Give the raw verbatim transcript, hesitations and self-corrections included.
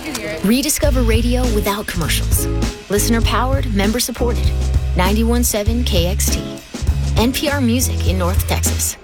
Rediscover radio without commercials. Listener powered, member supported. ninety-one point seven K X T. N P R Music in North Texas.